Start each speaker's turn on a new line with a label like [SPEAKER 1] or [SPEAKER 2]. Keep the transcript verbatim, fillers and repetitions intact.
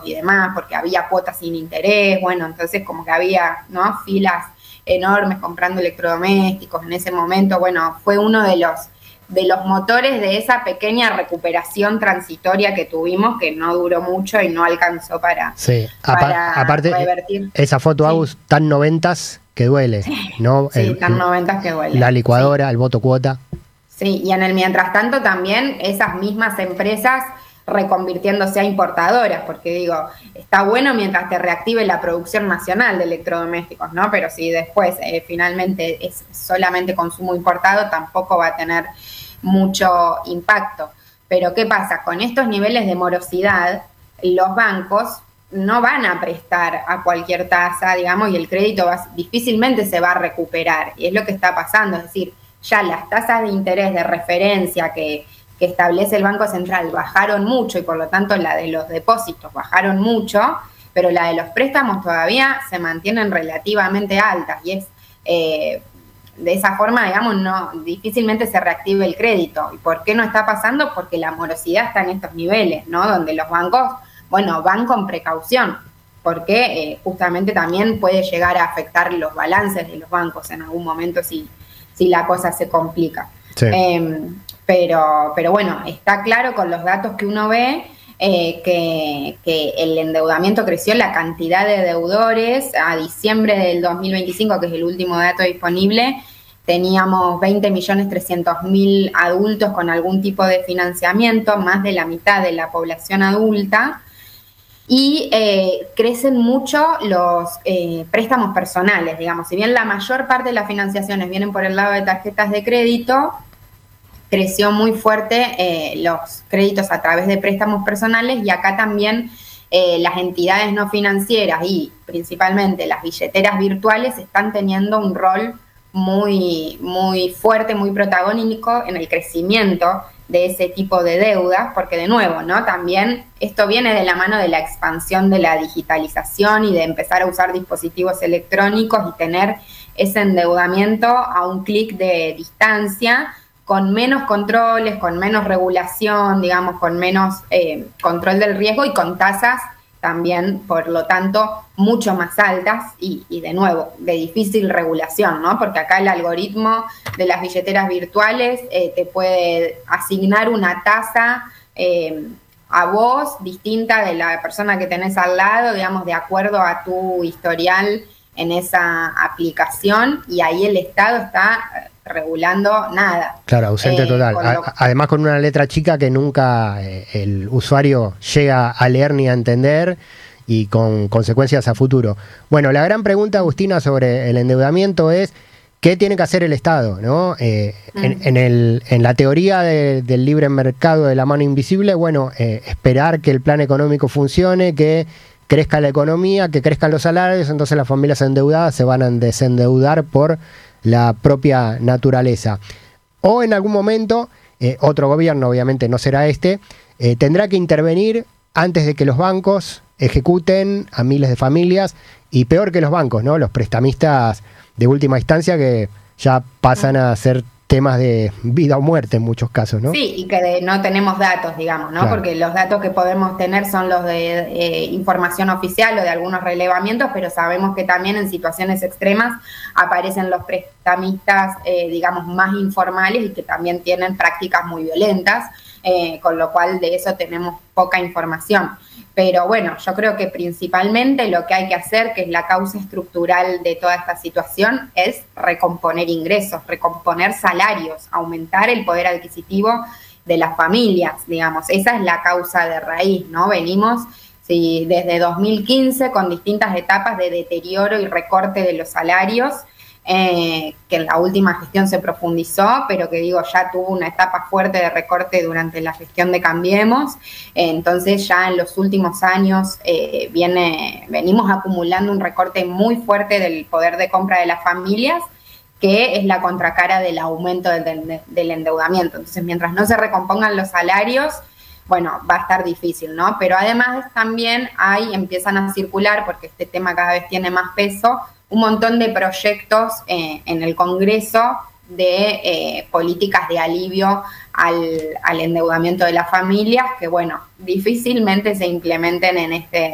[SPEAKER 1] y demás, porque había cuotas sin interés, bueno, entonces como que había, ¿no?, filas enormes comprando electrodomésticos en ese momento. Bueno, fue uno de los de los motores de esa pequeña recuperación transitoria que tuvimos, que no duró mucho y no alcanzó para,
[SPEAKER 2] sí.
[SPEAKER 1] para
[SPEAKER 2] Aparte,
[SPEAKER 1] revertir.
[SPEAKER 2] Esa foto, sí, Agus, tan noventas que duele, ¿no?
[SPEAKER 1] Sí,
[SPEAKER 2] el,
[SPEAKER 1] tan noventas que duele.
[SPEAKER 2] La licuadora, sí, el voto cuota.
[SPEAKER 1] Sí, y en el mientras tanto también esas mismas empresas reconvirtiéndose a importadoras, porque digo, está bueno mientras te reactive la producción nacional de electrodomésticos, ¿no? Pero si después eh, finalmente es solamente consumo importado, tampoco va a tener mucho impacto. Pero ¿qué pasa? Con estos niveles de morosidad, los bancos no van a prestar a cualquier tasa, digamos, y el crédito va, difícilmente se va a recuperar. Y es lo que está pasando, es decir, ya las tasas de interés de referencia que, que establece el Banco Central bajaron mucho y por lo tanto la de los depósitos bajaron mucho, pero la de los préstamos todavía se mantienen relativamente altas y es eh, de esa forma, digamos, no difícilmente se reactive el crédito. ¿Y por qué no está pasando? Porque la morosidad está en estos niveles, ¿no? Donde los bancos, bueno, van con precaución, porque eh, justamente también puede llegar a afectar los balances de los bancos en algún momento si, si la cosa se complica.
[SPEAKER 2] Sí.
[SPEAKER 1] Eh, pero, pero bueno, está claro con los datos que uno ve eh, que, que el endeudamiento creció, la cantidad de deudores. A diciembre del dos mil veinticinco, que es el último dato disponible, teníamos veinte millones trescientos mil adultos con algún tipo de financiamiento, más de la mitad de la población adulta. Y eh, crecen mucho los eh, préstamos personales, digamos. Si bien la mayor parte de las financiaciones vienen por el lado de tarjetas de crédito, creció muy fuerte eh, los créditos a través de préstamos personales y acá también eh, las entidades no financieras y principalmente las billeteras virtuales están teniendo un rol muy, muy fuerte, muy protagónico en el crecimiento de ese tipo de deudas, porque de nuevo, ¿no? También esto viene de la mano de la expansión de la digitalización y de empezar a usar dispositivos electrónicos y tener ese endeudamiento a un clic de distancia, con menos controles, con menos regulación, digamos, con menos eh, control del riesgo y con tasas también, por lo tanto, mucho más altas y, y de nuevo, de difícil regulación, ¿no? Porque acá el algoritmo de las billeteras virtuales eh, te puede asignar una tasa eh, a vos distinta de la persona que tenés al lado, digamos, de acuerdo a tu historial en esa aplicación, y ahí el Estado está regulando nada.
[SPEAKER 2] Claro, ausente eh, total. Con lo... Además con una letra chica que nunca eh, el usuario llega a leer ni a entender y con consecuencias a futuro. Bueno, la gran pregunta, Agustina, sobre el endeudamiento es ¿qué tiene que hacer el Estado? ¿No? Eh, mm. en, en, el, en la teoría de, del libre mercado de la mano invisible, bueno, eh, esperar que el plan económico funcione, que crezca la economía, que crezcan los salarios, entonces las familias endeudadas se van a desendeudar por la propia naturaleza. O en algún momento, eh, otro gobierno, obviamente no será este, eh, tendrá que intervenir antes de que los bancos ejecuten a miles de familias, y peor que los bancos, ¿no? Los prestamistas de última instancia que ya pasan a ser temas de vida o muerte en muchos casos, ¿no?
[SPEAKER 1] Sí, y que de, no tenemos datos, digamos, ¿no? Claro. Porque los datos que podemos tener son los de eh, información oficial o de algunos relevamientos, pero sabemos que también en situaciones extremas aparecen los prestamistas, eh, digamos, más informales y que también tienen prácticas muy violentas, eh, con lo cual de eso tenemos poca información. Pero bueno, yo creo que principalmente lo que hay que hacer, que es la causa estructural de toda esta situación, es recomponer ingresos, recomponer salarios, aumentar el poder adquisitivo de las familias, digamos. Esa es la causa de raíz, ¿no? Venimos sí, desde dos mil quince con distintas etapas de deterioro y recorte de los salarios, Eh, que en la última gestión se profundizó, pero que digo, ya tuvo una etapa fuerte de recorte durante la gestión de Cambiemos, eh, entonces ya en los últimos años eh, viene, venimos acumulando un recorte muy fuerte del poder de compra de las familias, que es la contracara del aumento del, del, del endeudamiento. Entonces, mientras no se recompongan los salarios, bueno, va a estar difícil, ¿no? Pero además también hay, empiezan a circular, porque este tema cada vez tiene más peso, un montón de proyectos eh, en el Congreso de eh, políticas de alivio al, al endeudamiento de las familias que, bueno, difícilmente se implementen en este